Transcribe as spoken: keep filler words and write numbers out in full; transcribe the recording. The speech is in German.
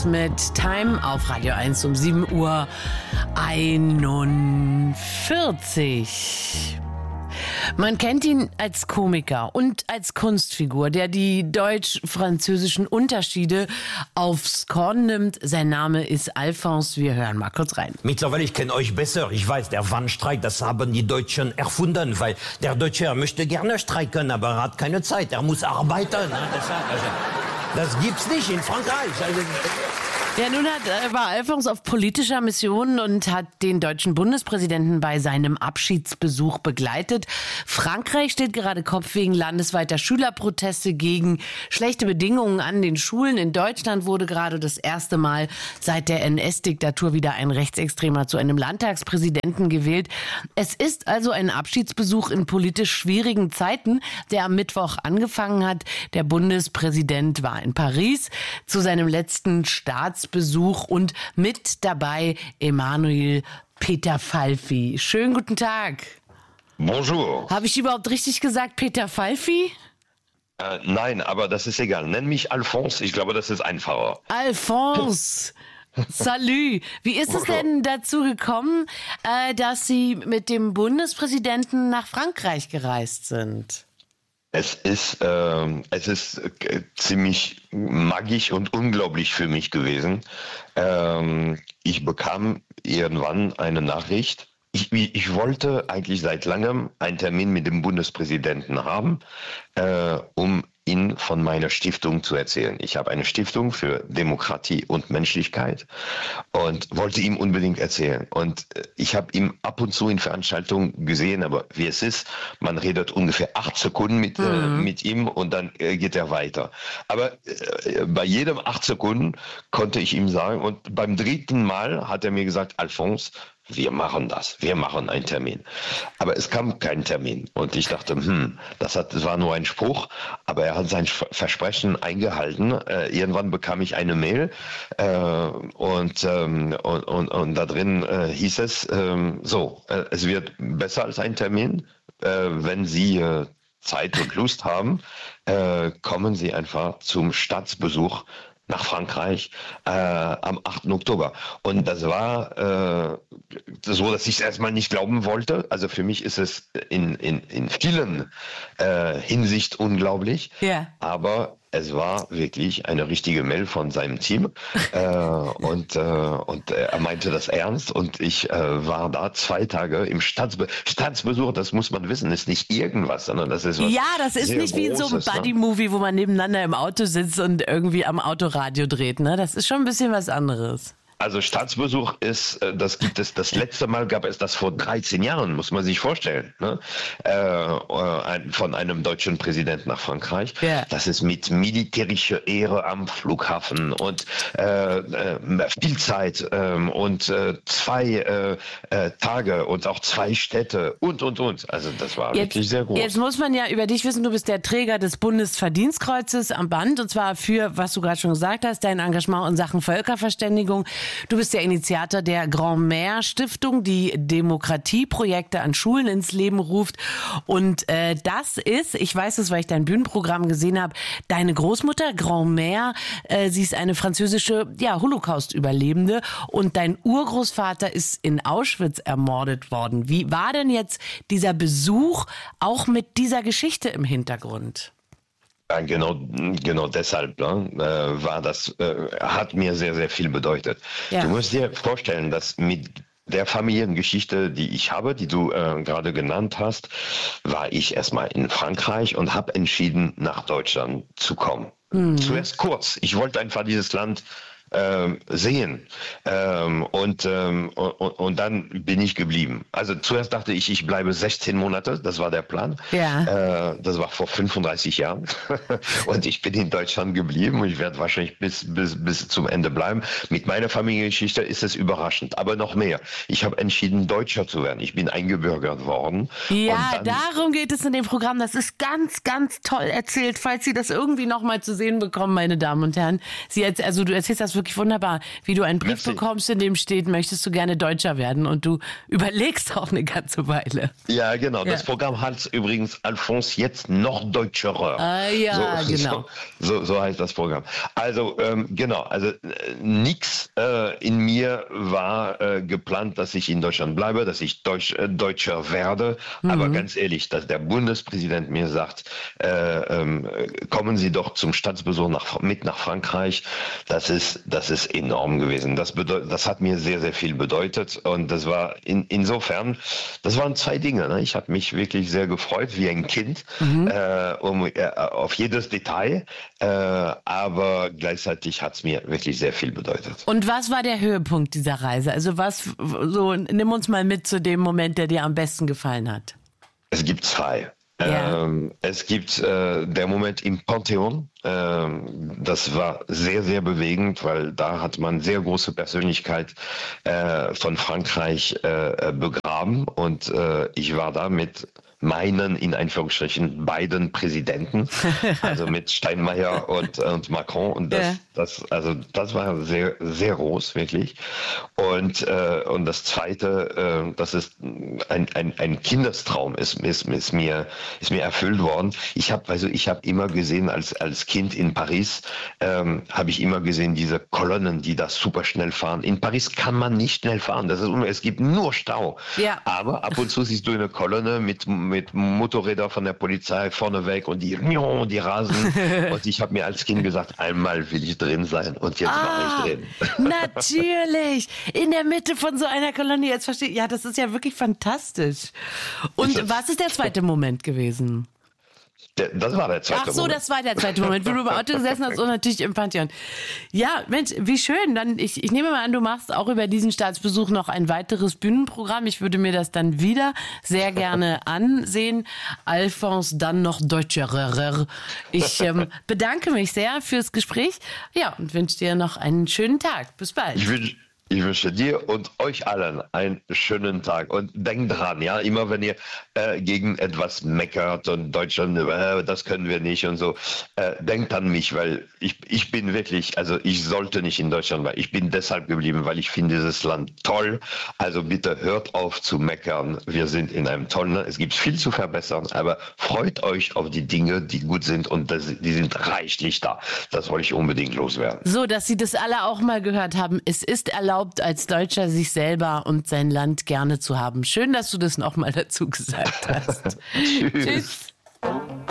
mit Time auf Radio eins um sieben Uhr einundvierzig. Man kennt ihn als Komiker und als Kunstfigur, der die deutsch-französischen Unterschiede aufs Korn nimmt. Sein Name ist Alphonse. Wir hören mal kurz rein. Mittlerweile, ich kenne euch besser. Ich weiß, der Warnstreik, das haben die Deutschen erfunden, weil der Deutsche, er möchte gerne streiken, aber er hat keine Zeit. Er muss arbeiten. Deshalb, also, das gibt's nicht in Frankreich. Also, ja, nun hat, war Alphonse auf politischer Mission und hat den deutschen Bundespräsidenten bei seinem Abschiedsbesuch begleitet. Frankreich steht gerade Kopf wegen landesweiter Schülerproteste gegen schlechte Bedingungen an den Schulen. In Deutschland wurde gerade das erste Mal seit der N S-Diktatur wieder ein Rechtsextremer zu einem Landtagspräsidenten gewählt. Es ist also ein Abschiedsbesuch in politisch schwierigen Zeiten, der am Mittwoch angefangen hat. Der Bundespräsident war in Paris zu seinem letzten Staatsbesuch. Besuch und mit dabei Emanuel Peter Falfy. Schönen guten Tag. Bonjour. Habe ich überhaupt richtig gesagt, Peter Falfy? Äh, nein, aber das ist egal. Nenn mich Alphonse, ich glaube, das ist einfacher. Alphonse. Salut. Wie ist es denn dazu gekommen, äh, dass Sie mit dem Bundespräsidenten nach Frankreich gereist sind? Es ist, äh, es ist äh, ziemlich magisch und unglaublich für mich gewesen. Ähm, ich bekam irgendwann eine Nachricht. Ich, ich wollte eigentlich seit langem einen Termin mit dem Bundespräsidenten haben, äh, um ihn von meiner Stiftung zu erzählen. Ich habe eine Stiftung für Demokratie und Menschlichkeit und wollte ihm unbedingt erzählen. Und ich habe ihn ab und zu in Veranstaltungen gesehen, aber wie es ist, man redet ungefähr acht Sekunden mit, mhm. äh, mit ihm und dann äh, geht er weiter. Aber äh, bei jedem acht Sekunden konnte ich ihm sagen, und beim dritten Mal hat er mir gesagt, Alphonse, wir machen das, wir machen einen Termin. Aber es kam kein Termin. Und ich dachte, hm, das, hat, das war nur ein Spruch, aber er hat sein Versprechen eingehalten. Äh, irgendwann bekam ich eine Mail äh, und, ähm, und, und, und da drin äh, hieß es, ähm, so, äh, es wird besser als ein Termin, äh, wenn Sie äh, Zeit und Lust haben, äh, kommen Sie einfach zum Staatsbesuch nach Frankreich äh, am achten Oktober. Und das war äh, so, dass ich es erstmal nicht glauben wollte. Also für mich ist es in, in, in vielen äh, Hinsicht unglaublich. Ja. Aber es war wirklich eine richtige Mail von seinem Team äh, und, äh, und er meinte das ernst und ich äh, war da zwei Tage im Staatsbe- Staatsbesuch, das muss man wissen, ist nicht irgendwas, sondern das ist was Ja, das ist nicht wie in so einem Buddy-Movie, wo man nebeneinander im Auto sitzt und irgendwie am Autoradio dreht, ne? Das ist schon ein bisschen was anderes. Also Staatsbesuch ist, das gibt es, das letzte Mal gab es das vor dreizehn Jahren, muss man sich vorstellen, ne? äh, von einem deutschen Präsidenten nach Frankreich. Yeah. Das ist mit militärischer Ehre am Flughafen und äh, viel Zeit äh, und äh, zwei äh, Tage und auch zwei Städte und, und, und. Also das war jetzt, wirklich sehr groß. Jetzt muss man ja über dich wissen, du bist der Träger des Bundesverdienstkreuzes am Band und zwar für, was du gerade schon gesagt hast, dein Engagement in Sachen Völkerverständigung. Du bist der Initiator der Grand-Mère Stiftung, die Demokratieprojekte an Schulen ins Leben ruft. Und äh, das ist, ich weiß es, weil ich dein Bühnenprogramm gesehen habe, deine Großmutter, Grand-Mère, äh, sie ist eine französische ja, Holocaust-Überlebende und dein Urgroßvater ist in Auschwitz ermordet worden. Wie war denn jetzt dieser Besuch auch mit dieser Geschichte im Hintergrund? Ja, genau, genau deshalb ne, äh, war das, äh, hat mir sehr, sehr viel bedeutet. Ja. Du musst dir vorstellen, dass mit der Familiengeschichte, die ich habe, die du äh, gerade genannt hast, war ich erstmal in Frankreich und habe entschieden, nach Deutschland zu kommen. Mhm. Zuerst kurz. Ich wollte einfach dieses Land Ähm, sehen ähm, und, ähm, und, und dann bin ich geblieben. Also zuerst dachte ich, ich bleibe sechzehn Monate, das war der Plan. Ja. Äh, das war vor fünfunddreißig Jahren und ich bin in Deutschland geblieben und ich werde wahrscheinlich bis, bis, bis zum Ende bleiben. Mit meiner Familiengeschichte ist es überraschend, aber noch mehr. Ich habe entschieden, Deutscher zu werden. Ich bin eingebürgert worden. Ja, darum geht es in dem Programm. Das ist ganz, ganz toll erzählt, falls Sie das irgendwie noch mal zu sehen bekommen, meine Damen und Herren. Sie, also du erzählst das wirklich wirklich wunderbar, wie du einen Brief Merci. bekommst, in dem steht, möchtest du gerne Deutscher werden und du überlegst auch eine ganze Weile. Ja, genau. Ja. Das Programm heißt übrigens Alphonse jetzt noch deutscherer. Ah ja, so, genau. So, so, so heißt das Programm. Also ähm, genau, also äh, nix äh, in mir war äh, geplant, dass ich in Deutschland bleibe, dass ich Deutsch, äh, Deutscher werde. Mhm. Aber ganz ehrlich, dass der Bundespräsident mir sagt, äh, ähm, kommen Sie doch zum Staatsbesuch nach, mit nach Frankreich, das ist, das ist enorm gewesen. Das, bedeut, das hat mir sehr, sehr viel bedeutet. Und das war in, insofern, das waren zwei Dinge. Ne? Ich habe mich wirklich sehr gefreut, wie ein Kind, mhm. äh, um, äh, auf jedes Detail. Äh, aber gleichzeitig hat es mir wirklich sehr viel bedeutet. Und was war der Höhepunkt dieser Reise? Also was, so nimm uns mal mit zu dem Moment, der dir am besten gefallen hat. Es gibt zwei. Ja. Ähm, es gibt äh, der Moment im Pantheon. Ähm, das war sehr, sehr bewegend, weil da hat man sehr große Persönlichkeit äh, von Frankreich äh, begraben. Und äh, ich war da mit meinen, in Anführungsstrichen, beiden Präsidenten, also mit Steinmeier und, und Macron. Und das, ja. das, also das war sehr, sehr groß, wirklich. Und, äh, und das Zweite, äh, das ist ein, ein, ein Kindestraum, ist, ist, ist, mir, ist mir erfüllt worden. Ich habe also ich hab immer gesehen, als, als Kind in Paris, ähm, habe ich immer gesehen, diese Kolonnen, die da super schnell fahren. In Paris kann man nicht schnell fahren. Das ist, es gibt nur Stau. Ja. Aber ab und zu siehst du eine Kolonne mit mit Motorrädern von der Polizei vorne weg und die, die rasen. Und ich habe mir als Kind gesagt, einmal will ich drin sein. Und jetzt ah, war ich drin. Natürlich. In der Mitte von so einer Kolonne. Jetzt verstehe ich. Ja, das ist ja wirklich fantastisch. Und ist was ist der zweite Moment gewesen? Der, das war der zweite Ach so, Moment. das war der zweite Moment, wo du im Auto gesessen hast und natürlich im Pantheon. Ja, Mensch, wie schön. Dann, ich, ich nehme mal an, du machst auch über diesen Staatsbesuch noch ein weiteres Bühnenprogramm. Ich würde mir das dann wieder sehr gerne ansehen. Alphonse, dann noch Deutscherer. Ich ähm, bedanke mich sehr fürs Gespräch. Ja, und wünsche dir noch einen schönen Tag. Bis bald. Ich wünsche Ich wünsche dir und euch allen einen schönen Tag und denkt dran, ja, immer wenn ihr äh, gegen etwas meckert und Deutschland, äh, das können wir nicht und so, äh, denkt an mich, weil ich, ich bin wirklich, also ich sollte nicht in Deutschland, weil ich bin deshalb geblieben, weil ich finde dieses Land toll. Also bitte hört auf zu meckern. Wir sind in einem tollen Land. Es gibt viel zu verbessern, aber freut euch auf die Dinge, die gut sind und das, die sind reichlich da. Das wollte ich unbedingt loswerden. So, dass Sie das alle auch mal gehört haben. Es ist erlaubt, als Deutscher sich selber und sein Land gerne zu haben. Schön, dass du das noch mal dazu gesagt hast. Tschüss. Tschüss.